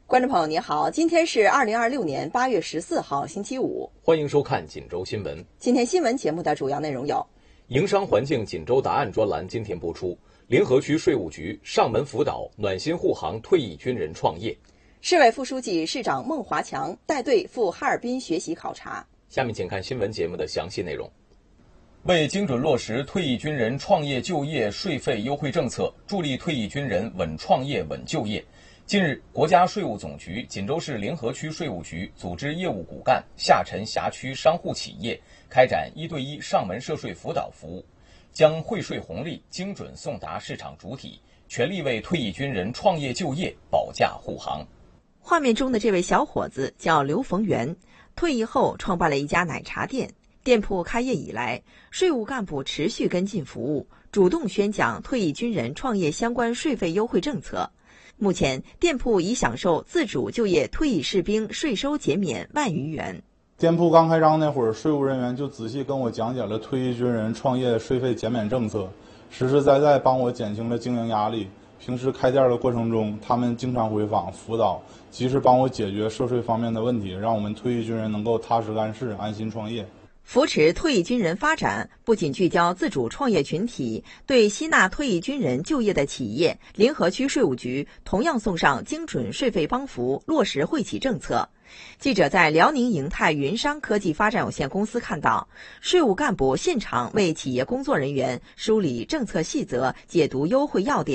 观众朋友你好，今天是2026年8月14号星期五， 欢迎收看锦州新闻。 今天新闻节目的主要内容有： 营商环境锦州答案专栏今天播出，临河区税务局上门辅导暖心护航退役军人创业； 市委副书记、市长孟华强带队赴哈尔滨学习考察。 下面请看新闻节目的详细内容。为精准落实退役军人创业就业税费优惠政策，助力退役军人稳创业稳就业，近日，国家税务总局锦州市临河区税务局组织业务骨干下沉辖区商户企业开展1对1上门涉税辅导服务，将汇税红利精准送达市场主体，全力为退役军人创业就业保驾护航。 画面中的这位小伙子叫刘逢元，退役后创办了一家奶茶店。店铺开业以来，税务干部持续跟进服务，主动宣讲退役军人创业相关税费优惠政策。目前，店铺已享受自主就业退役士兵税收减免1万余元。 店铺刚开张那会儿，税务人员就仔细跟我讲解了退役军人创业税费减免政策，实实在在帮我减轻了经营压力。平时开店的过程中，他们经常回访辅导，及时帮我解决涉税方面的问题，让我们退役军人能够踏实干事，安心创业。 扶持退役军人发展，不仅聚焦自主创业群体，对吸纳退役军人就业的企业，临河区税务局同样送上精准税费帮扶，落实惠企政策。记者在辽宁盈泰云商科技发展有限公司看到，税务干部现场为企业工作人员梳理政策细则，解读优惠要点。